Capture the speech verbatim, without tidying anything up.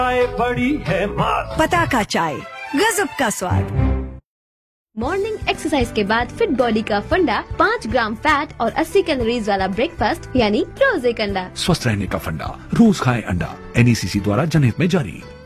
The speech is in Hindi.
चाय बड़ी है मार। पताका चाय, गजब का स्वाद। मॉर्निंग एक्सरसाइज के बाद फिट बॉडी का फंडा, पाँच ग्राम फैट और अस्सी कैलोरीज वाला ब्रेकफास्ट यानी रोज एक अंडा। स्वस्थ रहने का फंडा, रोज खाएं अंडा। एन ई सी सी द्वारा जनहित में जारी।